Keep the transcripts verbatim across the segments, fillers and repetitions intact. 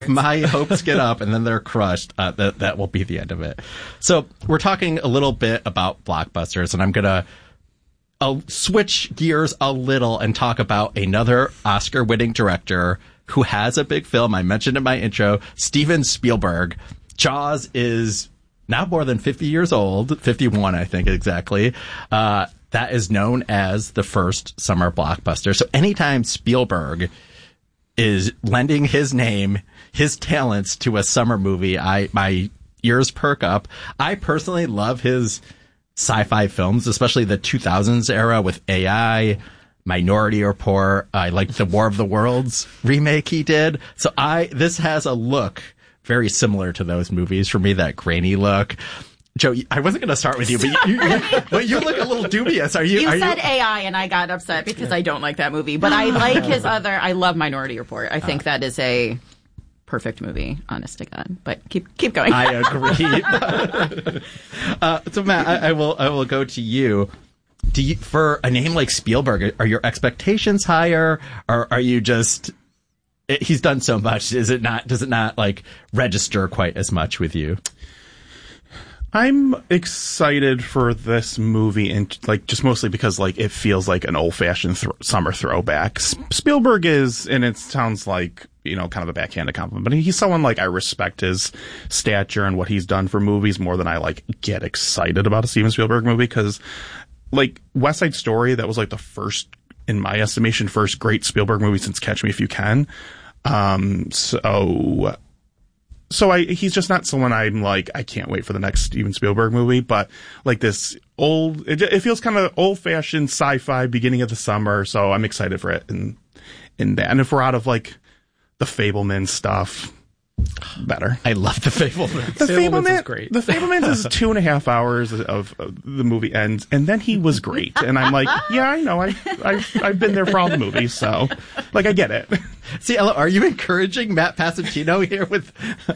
my hopes get up and then they're crushed, uh, that that will be the end of it. So we're talking a little bit about blockbusters, and I'm gonna I'll switch gears a little and talk about another Oscar-winning director who has a big film. I mentioned in my intro, Steven Spielberg. Jaws is now more than fifty years old, fifty-one, I think exactly. Uh, that is known as the first summer blockbuster. So anytime Spielberg is lending his name, his talents to a summer movie, I my ears perk up. I personally love his sci-fi films, especially the two thousands era with A I, Minority Report. I like the War of the Worlds remake he did. So I this has a look very similar to those movies for me, that grainy look. Joe, I wasn't going to start with you, but you, you, but you look a little dubious. Are you? You are said you... A I, and I got upset because I don't like that movie. But I like his other. I love Minority Report. I think uh, that is a perfect movie, honest to God. But keep keep going. I agree. uh, so Matt, I, I will I will go to you. Do you, for a name like Spielberg, are your expectations higher, or are you just? It, he's done so much. Is it not? Does it not like register quite as much with you? I'm excited for this movie, and like just mostly because like it feels like an old-fashioned th- summer throwback. S- Spielberg is, and it sounds like, you know, kind of a backhanded compliment, but he's someone like I respect his stature and what he's done for movies more than I like get excited about a Steven Spielberg movie, because like West Side Story, that was like the first, in my estimation, first great Spielberg movie since Catch Me If You Can. Um, so. So I, he's just not someone I'm like, I can't wait for the next Steven Spielberg movie, but like this old, it, it feels kind of old fashioned sci-fi beginning of the summer. So I'm excited for it. And, in that. And if we're out of like the Fableman stuff, better. I love the Fablemans. The Fablemans Fablemans is great. The Fablemans is two and a half hours of, of the movie ends, and then he was great. And I'm like, yeah, I know. I, I've, I've been there for all the movies, so like I get it. See, Ella, are you encouraging Matt Pasatino here with?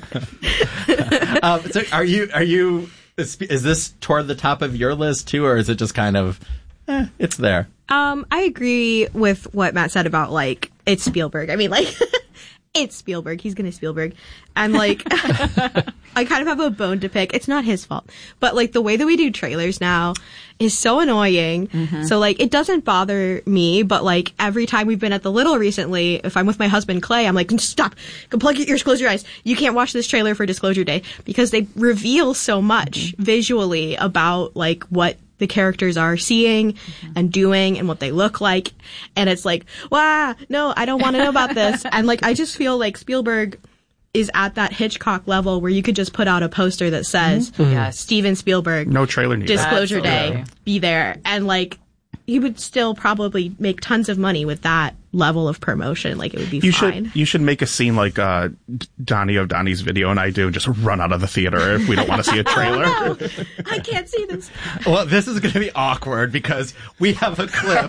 um, so, are you? Are you? Is, is this toward the top of your list too, or is it just kind of? Eh, it's there. Um, I agree with what Matt said about like it's Spielberg. I mean, like. It's Spielberg. He's going to Spielberg. I'm like, I kind of have a bone to pick. It's not his fault. But like the way that we do trailers now is so annoying. Mm-hmm. So like it doesn't bother me, but like every time we've been at the Little recently, if I'm with my husband Clay, I'm like, stop, go plug your ears, close your eyes. You can't watch this trailer for Disclosure Day, because they reveal so much mm-hmm. visually about like what the characters are seeing mm-hmm. and doing and what they look like. And it's like, wow, no, I don't want to know about this. And like, I just feel like Spielberg is at that Hitchcock level where you could just put out a poster that says, mm-hmm. yes. Steven Spielberg, no trailer needed. Disclosure Absolutely. Day, be there. And like, he would still probably make tons of money with that level of promotion. Like, it would be you fine. Should, you should make a scene like uh, Donnie O'Donnell's video and I do, and just run out of the theater if we don't want to see a trailer. Oh, no. I can't see this. Well, this is going to be awkward because we have a clip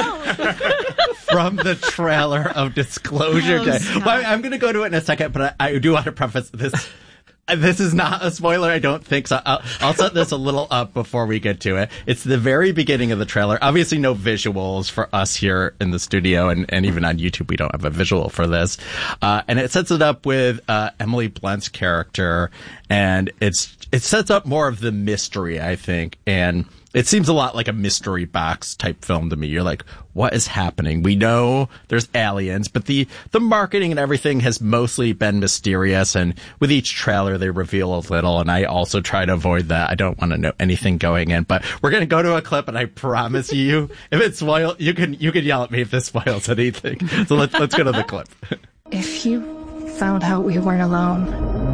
from the trailer of Disclosure Oh, Day. stop. Well, I'm going to go to it in a second, but I, I do want to preface this. This is not a spoiler, I don't think so. I'll, I'll set this a little up before we get to it. It's the very beginning of the trailer. Obviously, no visuals for us here in the studio, and, and even on YouTube, we don't have a visual for this. Uh, and it sets it up with uh, Emily Blunt's character, and it's it sets up more of the mystery, I think, and it seems a lot like a mystery box type film to me. You're like, what is happening? We know there's aliens, but the, the marketing and everything has mostly been mysterious. And with each trailer, they reveal a little. And I also try to avoid that. I don't want to know anything going in, but we're going to go to a clip. And I promise you, if it's spoiled, you can, you can yell at me if this spoils anything. So let's, let's go to the clip. If you found out we weren't alone,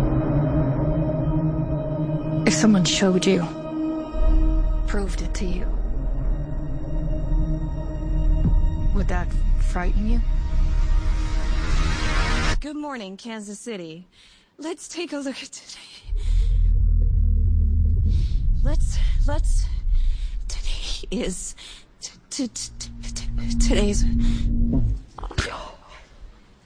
if someone showed you, proved it to you, would that frighten you? Good morning, Kansas City. Let's take a look at today. Let's, let's, today is, t- t- t- t- today's,